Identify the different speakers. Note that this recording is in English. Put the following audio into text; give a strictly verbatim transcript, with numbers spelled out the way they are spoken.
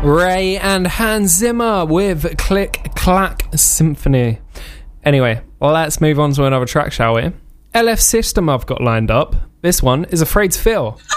Speaker 1: Ray and Hans Zimmer with Click Clack Symphony. Anyway, let's move on to another track, shall we? L F System I've got lined up. This one is Afraid to Feel.